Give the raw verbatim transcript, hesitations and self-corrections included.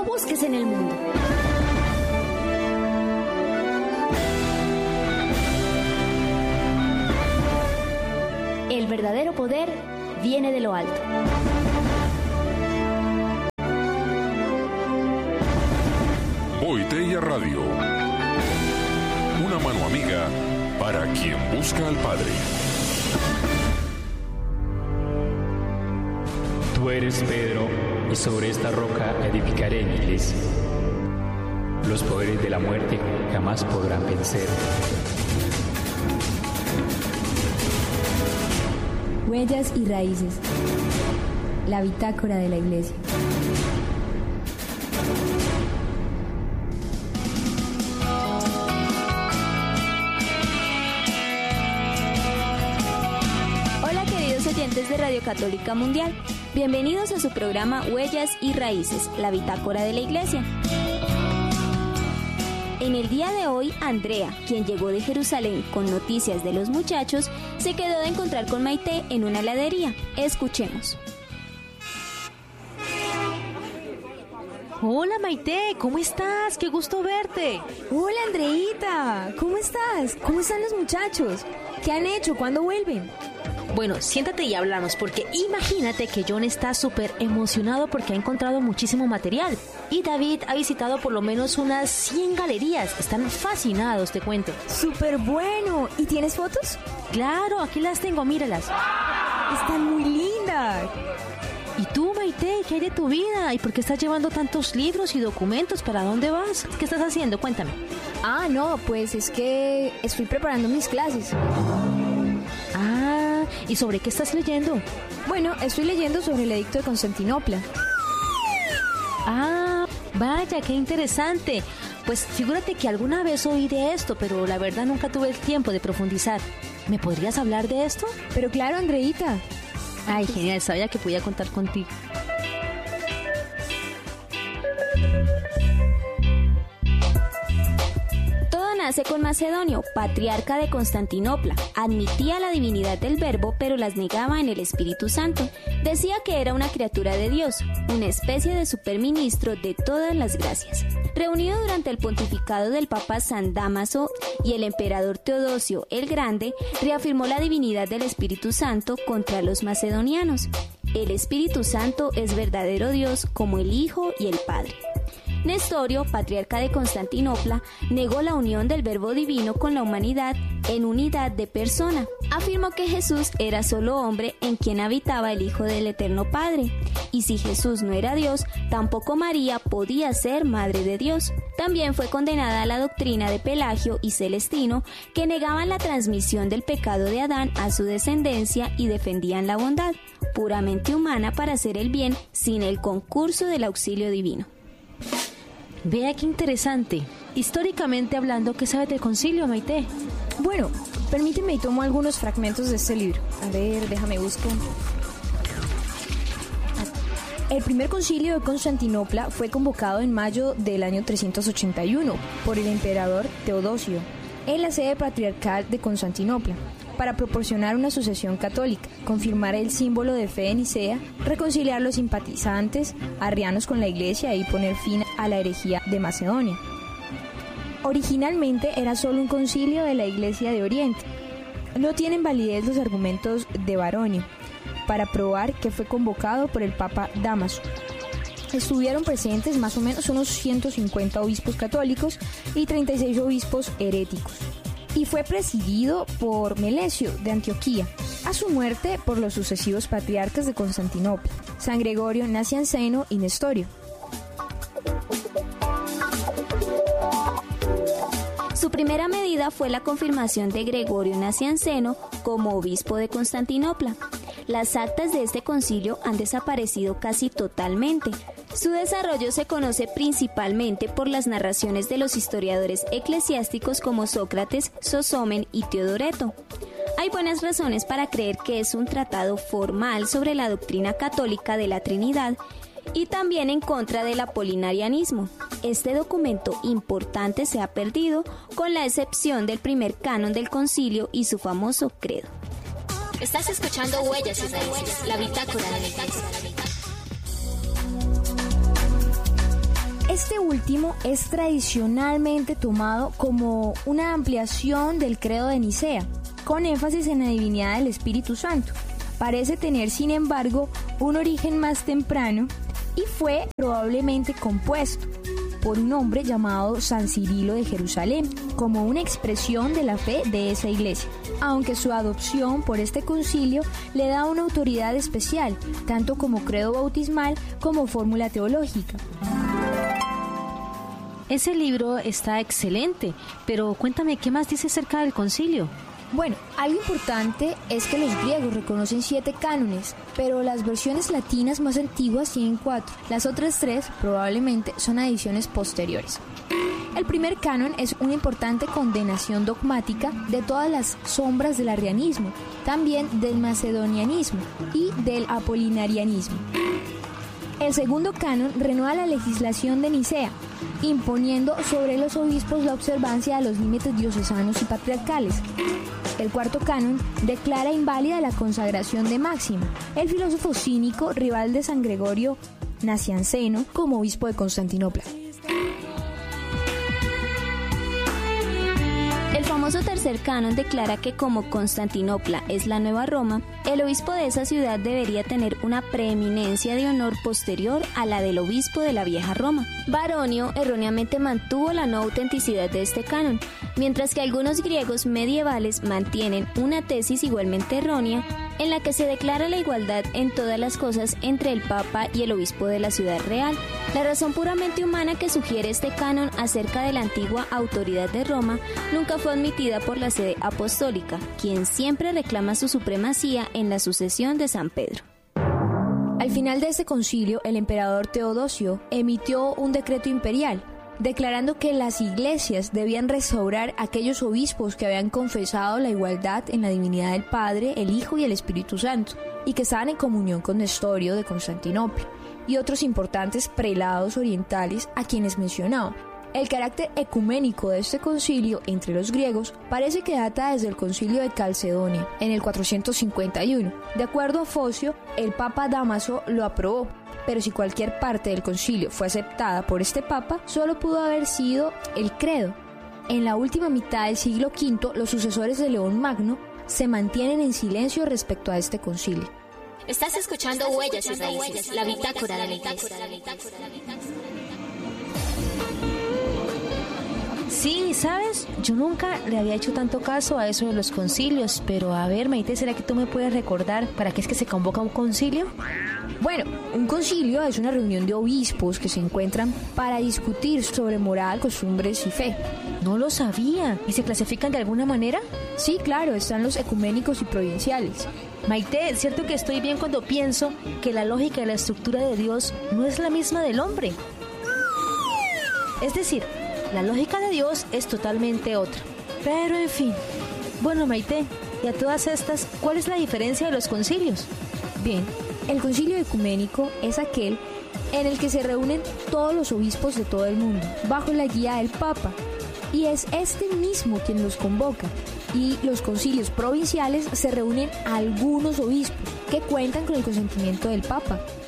no busques en el mundo. El verdadero poder viene de lo alto. Boitella Radio. Una mano amiga para quien busca al Padre. Tú eres Pedro, y sobre esta roca edificaré mi iglesia. Los poderes de la muerte jamás podrán vencer. Huellas y raíces. La bitácora de la iglesia. Hola queridos oyentes de Radio Católica Mundial. Bienvenidos a su programa Huellas y Raíces, la bitácora de la iglesia. En el día de hoy, Andrea, quien llegó de Jerusalén con noticias de los muchachos, se quedó de encontrar con Maite en una heladería. Escuchemos. Hola Maite, ¿cómo estás? ¡Qué gusto verte! Hola Andreita, ¿cómo estás? ¿Cómo están los muchachos? ¿Qué han hecho? ¿Cuándo vuelven? Bueno, siéntate y hablamos, porque imagínate que John está súper emocionado porque ha encontrado muchísimo material. Y David ha visitado por lo menos unas cien galerías. Están fascinados, te cuento. ¡Súper bueno! ¿Y tienes fotos? Claro, aquí las tengo, míralas. Están muy lindas. ¿Y tú, Maite, qué hay de tu vida? ¿Y por qué estás llevando tantos libros y documentos? ¿Para dónde vas? ¿Qué estás haciendo? Cuéntame. Ah, no, pues es que estoy preparando mis clases. Ah, ¿y sobre qué estás leyendo? Bueno, estoy leyendo sobre el edicto de Constantinopla. Ah, vaya, qué interesante. Pues figúrate que alguna vez oí de esto, pero la verdad nunca tuve el tiempo de profundizar. ¿Me podrías hablar de esto? Pero claro, Andreita. Ay, genial, sabía que podía contar contigo. Nace con Macedonio, patriarca de Constantinopla. Admitía la divinidad del Verbo, pero las negaba en el Espíritu Santo. Decía que era una criatura de Dios, una especie de superministro de todas las gracias. Reunido durante el pontificado del Papa San Dámaso y el emperador Teodosio el Grande, reafirmó la divinidad del Espíritu Santo contra los macedonianos. El Espíritu Santo es verdadero Dios como el Hijo y el Padre. Nestorio, patriarca de Constantinopla, negó la unión del Verbo Divino con la humanidad en unidad de persona. Afirmó que Jesús era solo hombre en quien habitaba el Hijo del Eterno Padre. Y si Jesús no era Dios, tampoco María podía ser Madre de Dios. También fue condenada a la doctrina de Pelagio y Celestino, que negaban la transmisión del pecado de Adán a su descendencia y defendían la bondad, puramente humana para hacer el bien sin el concurso del auxilio divino. Vea qué interesante. Históricamente hablando, ¿qué sabes del concilio, Maite? Bueno, permíteme y tomo algunos fragmentos de este libro. A ver, déjame buscar. El primer concilio de Constantinopla fue convocado en mayo del año trescientos ochenta y uno por el emperador Teodosio en la sede patriarcal de Constantinopla, para proporcionar una sucesión católica, confirmar el símbolo de fe de Nicea, reconciliar los simpatizantes arrianos con la Iglesia y poner fin a la herejía de Macedonia. Originalmente era solo un concilio de la Iglesia de Oriente. No tienen validez los argumentos de Baronio para probar que fue convocado por el Papa Dámaso. Estuvieron presentes más o menos unos ciento cincuenta obispos católicos y treinta y seis obispos heréticos. Y fue presidido por Melesio de Antioquía, a su muerte por los sucesivos patriarcas de Constantinopla, San Gregorio Nacianceno y Nestorio. Su primera medida fue la confirmación de Gregorio Nacianceno como obispo de Constantinopla. Las actas de este concilio han desaparecido casi totalmente. Su desarrollo se conoce principalmente por las narraciones de los historiadores eclesiásticos como Sócrates, Sosómen y Teodoreto. Hay buenas razones para creer que es un tratado formal sobre la doctrina católica de la Trinidad y también en contra del apolinarianismo. Este documento importante se ha perdido, con la excepción del primer canon del concilio y su famoso credo. Estás escuchando Huellas y Raíces, la bitácora de la iglesia. último es tradicionalmente tomado como una ampliación del credo de Nicea, con énfasis en la divinidad del Espíritu Santo. Parece tener, sin embargo, un origen más temprano y fue probablemente compuesto por un hombre llamado San Cirilo de Jerusalén, como una expresión de la fe de esa iglesia, aunque su adopción por este concilio le da una autoridad especial, tanto como credo bautismal como fórmula teológica. Ese libro está excelente, pero cuéntame, ¿qué más dice acerca del concilio? Bueno, algo importante es que los griegos reconocen siete cánones, pero las versiones latinas más antiguas tienen cuatro. Las otras tres probablemente son adiciones posteriores. El primer canon es una importante condenación dogmática de todas las sombras del arrianismo, también del macedonianismo y del apolinarianismo. El segundo canon renueva la legislación de Nicea, imponiendo sobre los obispos la observancia de los límites diocesanos y patriarcales. El cuarto canon declara inválida la consagración de Máximo, el filósofo cínico rival de San Gregorio Nacianceno, como obispo de Constantinopla. El famoso tercer canon declara que como Constantinopla es la nueva Roma, el obispo de esa ciudad debería tener una preeminencia de honor posterior a la del obispo de la vieja Roma. Baronio erróneamente mantuvo la no autenticidad de este canon, mientras que algunos griegos medievales mantienen una tesis igualmente errónea en la que se declara la igualdad en todas las cosas entre el Papa y el obispo de la ciudad real. La razón puramente humana que sugiere este canon acerca de la antigua autoridad de Roma nunca fue admitida por la sede apostólica, quien siempre reclama su supremacía en la sucesión de San Pedro. Al final de este concilio, el emperador Teodosio emitió un decreto imperial, declarando que las iglesias debían restaurar a aquellos obispos que habían confesado la igualdad en la divinidad del Padre, el Hijo y el Espíritu Santo, y que estaban en comunión con Nestorio de Constantinopla, y otros importantes prelados orientales a quienes mencionaba. El carácter ecuménico de este concilio entre los griegos parece que data desde el concilio de Calcedonia, en el cuatrocientos cincuenta y uno. De acuerdo a Focio, el Papa Dámaso lo aprobó, pero si cualquier parte del concilio fue aceptada por este Papa, solo pudo haber sido el credo. En la última mitad del siglo quinto, los sucesores de León Magno se mantienen en silencio respecto a este concilio. Estás escuchando Huellas y Raíces, la bitácora de la Iglesia. Sí, ¿sabes? Yo nunca le había hecho tanto caso a eso de los concilios, pero a ver, Maite, ¿será que tú me puedes recordar para qué es que se convoca un concilio? Bueno, un concilio es una reunión de obispos que se encuentran para discutir sobre moral, costumbres y fe. No lo sabía. ¿Y se clasifican de alguna manera? Sí, claro, están los ecuménicos y provinciales. Maite, es cierto que estoy bien cuando pienso que la lógica y la estructura de Dios no es la misma del hombre. Es decir, la lógica de Dios es totalmente otra. Pero en fin. Bueno, Maite, y a todas estas, ¿cuál es la diferencia de los concilios? Bien, el concilio ecuménico es aquel en el que se reúnen todos los obispos de todo el mundo, bajo la guía del Papa, y es este mismo quien los convoca. Y los concilios provinciales se reúnen algunos obispos que cuentan con el consentimiento del Papa.